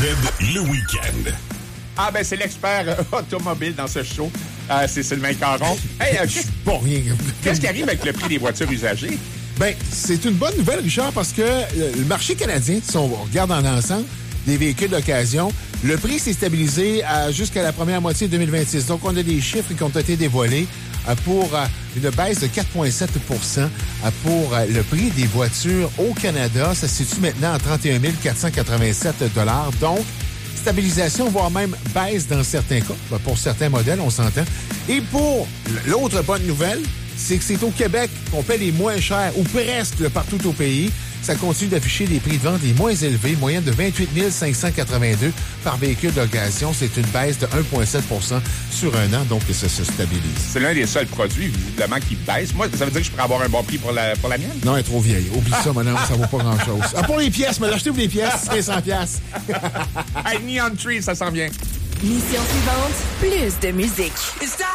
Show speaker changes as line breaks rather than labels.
le week-end.
Ah, ben, c'est l'expert automobile dans ce show. C'est Sylvain Caron. Hey,
Pas rien.
qu'est-ce qui arrive avec le prix des voitures usagées?
Ben, c'est une bonne nouvelle, Richard, parce que le marché canadien, si on regarde dans l'ensemble des véhicules d'occasion, le prix s'est stabilisé jusqu'à la première moitié de 2026. Donc, on a des chiffres qui ont été dévoilés pour une baisse de 4,7 pour le prix des voitures au Canada. Ça se situe maintenant à 31 487 $. Donc, stabilisation, voire même baisse dans certains cas. Pour certains modèles, on s'entend. Et pour l'autre bonne nouvelle, c'est que c'est au Québec qu'on paie les moins chers, ou presque partout au pays. Ça continue d'afficher des prix de vente les moins élevés, moyenne de 28 582 par véhicule d'occasion. C'est une baisse de 1,7 sur un an, donc ça se stabilise.
C'est l'un des seuls produits, visiblement, qui baisse. Moi, ça veut dire que je pourrais avoir un bon prix pour la mienne?
Non, elle est trop vieille. Oublie ça, madame, ça vaut pas grand-chose. Ah, pour les pièces, mais l'achetez-vous les pièces, 500$.
Hey, Neon Tree, ça s'en vient.
Mission suivante, plus de musique.